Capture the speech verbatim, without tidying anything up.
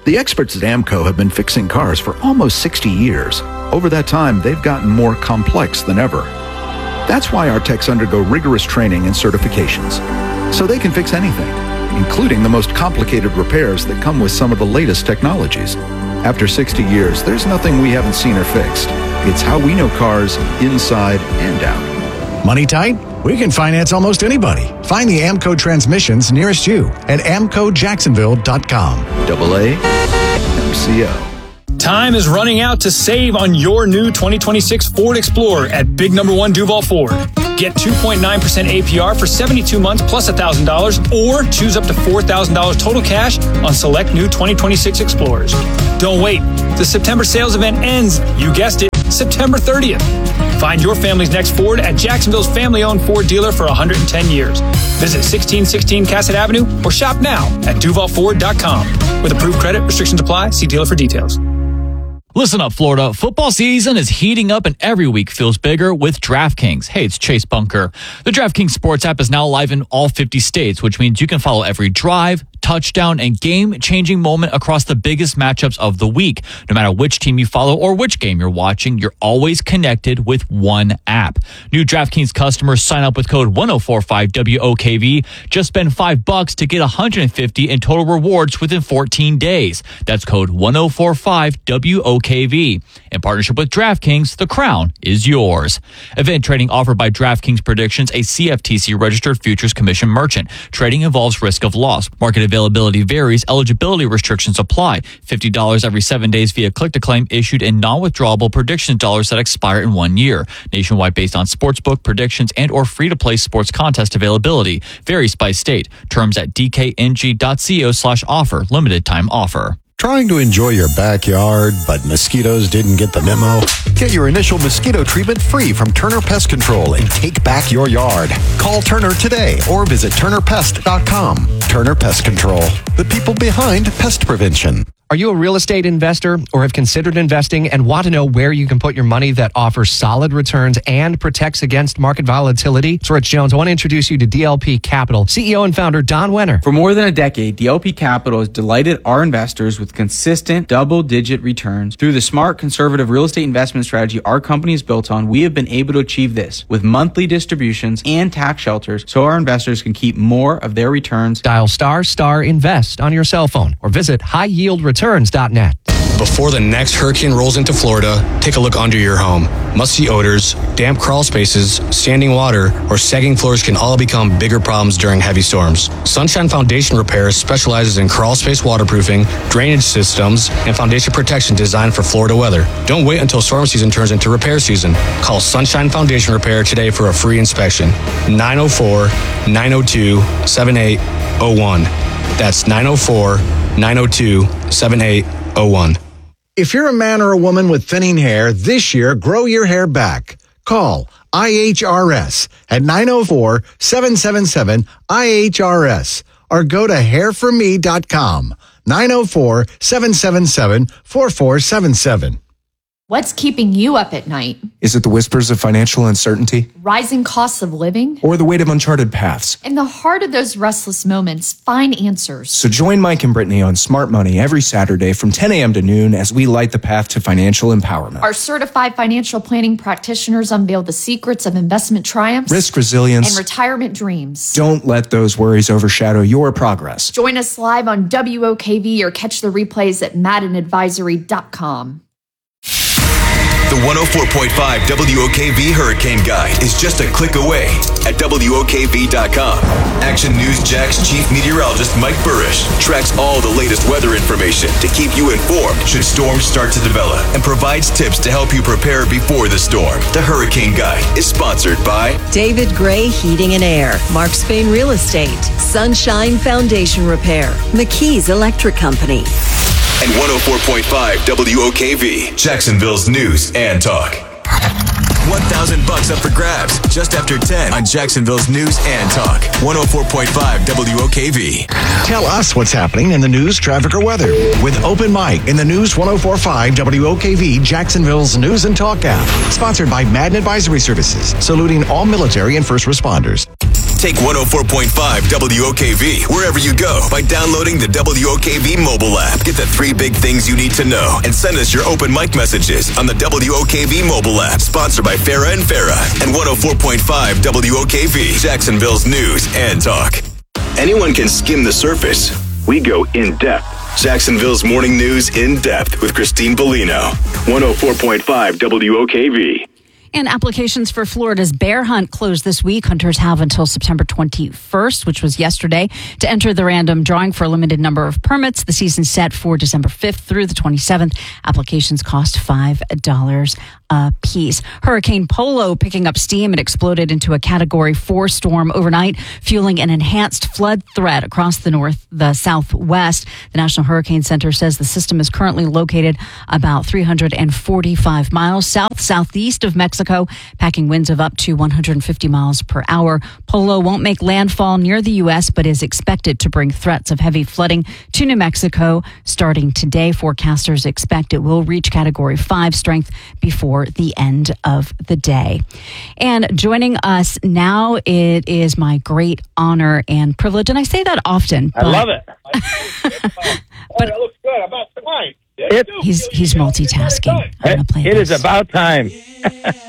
The experts at AAMCO have been fixing cars for almost sixty years. Over that time, they've gotten more complex than ever. That's why our techs undergo rigorous training and certifications, so they can fix anything, including the most complicated repairs that come with some of the latest technologies. After sixty years, there's nothing we haven't seen or fixed. It's how we know cars inside and out. Money tight? We can finance almost anybody. Find the AAMCO transmissions nearest you at amco jacksonville dot com. Double A M C O. Time is running out to save on your new twenty twenty-six Ford Explorer at Big Number One Duval Ford. Get two point nine percent A P R for seventy-two months plus one thousand dollars, or choose up to four thousand dollars total cash on select new twenty twenty-six Explorers. Don't wait. The September sales event ends, you guessed it, September thirtieth. Find your family's next Ford at Jacksonville's family-owned Ford dealer for one hundred ten years. Visit sixteen sixteen Cassett Avenue or shop now at duval ford dot com. With approved credit, restrictions apply. See dealer for details. Listen up, Florida. Football season is heating up and every week feels bigger with DraftKings. Hey, it's Chase Bunker. The DraftKings Sports app is now live in all fifty states, which means you can follow every drive, touchdown, and game-changing moment across the biggest matchups of the week. No matter which team you follow or which game you're watching, you're always connected with one app. New DraftKings customers sign up with code one oh four five W O K V. Just spend five bucks to get one hundred fifty in total rewards within fourteen days. That's code one oh four five W O K V. In partnership with DraftKings, the crown is yours. Event trading offered by DraftKings Predictions, a C F T C-registered futures commission merchant. Trading involves risk of loss. Market availability varies. Eligibility restrictions apply. fifty dollars every seven days via click-to-claim issued in non-withdrawable predictions dollars that expire in one year. Nationwide based on sportsbook predictions and or free-to-play sports contest availability. Varies by state. Terms at d k n g dot co slash offer. Limited time offer. Trying to enjoy your backyard, but mosquitoes didn't get the memo? Get your initial mosquito treatment free from Turner Pest Control and take back your yard. Call Turner today or visit turner pest dot com. Turner Pest Control, the people behind pest prevention. Are you a real estate investor or have considered investing and want to know where you can put your money that offers solid returns and protects against market volatility? It's Rich Jones. I want to introduce you to D L P Capital, C E O and founder Don Wenner. For more than a decade, D L P Capital has delighted our investors with consistent double-digit returns. Through the smart, conservative real estate investment strategy our company is built on, we have been able to achieve this with monthly distributions and tax shelters so our investors can keep more of their returns. Dial star star invest on your cell phone or visit high yield returns dot net. Before the next hurricane rolls into Florida, take a look under your home. Musty odors, damp crawl spaces, standing water, or sagging floors can all become bigger problems during heavy storms. Sunshine Foundation Repair specializes in crawl space waterproofing, drainage systems, and foundation protection designed for Florida weather. Don't wait until storm season turns into repair season. Call Sunshine Foundation Repair today for a free inspection. nine oh four, nine oh two, seven eight oh one. That's nine oh four, nine oh two, seven eight oh one. If you're a man or a woman with thinning hair, this year, grow your hair back. Call I H R S at nine oh four, seven seven seven, I H R S or go to hair for me dot com. nine oh four, seven seven seven, four four seven seven. What's keeping you up at night? Is it the whispers of financial uncertainty? Rising costs of living? Or the weight of uncharted paths? In the heart of those restless moments, find answers. So join Mike and Brittany on Smart Money every Saturday from ten a.m. to noon as we light the path to financial empowerment. Our certified financial planning practitioners unveil the secrets of investment triumphs, risk resilience, and retirement dreams. Don't let those worries overshadow your progress. Join us live on W O K V or catch the replays at madden advisory dot com. The one oh four point five W O K V Hurricane Guide is just a click away at W O K V dot com. Action News Jack's chief meteorologist Mike Burrish tracks all the latest weather information to keep you informed should storms start to develop and provides tips to help you prepare before the storm. The Hurricane Guide is sponsored by David Gray Heating and Air, Mark Spain Real Estate, Sunshine Foundation Repair, McKee's Electric Company. And one oh four point five W O K V, Jacksonville's news and talk. one thousand bucks up for grabs just after ten on Jacksonville's news and talk. one oh four point five W O K V. Tell us what's happening in the news, traffic, or weather with Open Mic in the News one oh four point five W O K V, Jacksonville's news and talk app. Sponsored by Madden Advisory Services, saluting all military and first responders. Take one oh four point five W O K V wherever you go by downloading the W O K V mobile app. Get the three big things you need to know and send us your open mic messages on the W O K V mobile app. Sponsored by Farah and Farah and one oh four point five W O K V, Jacksonville's news and talk. Anyone can skim the surface. We go in depth. Jacksonville's morning news in depth with Christine Bellino. one oh four point five W O K V. And applications for Florida's bear hunt closed this week. Hunters have until September twenty-first, which was yesterday, to enter the random drawing for a limited number of permits. The season's set for December fifth through the twenty-seventh. Applications cost five dollars a piece. Hurricane Polo picking up steam. It exploded into a Category four storm overnight, fueling an enhanced flood threat across the north, the southwest. The National Hurricane Center says the system is currently located about three hundred forty-five miles south-southeast of Mexico, packing winds of up to one hundred fifty miles per hour. Polo won't make landfall near the U S, but is expected to bring threats of heavy flooding to New Mexico starting today. Forecasters expect it will reach Category five strength before the end of the day. And joining us now, it is my great honor and privilege, and I say that often. I love it. But it looks good. About tonight. It, he's he's multitasking. It, it is about time.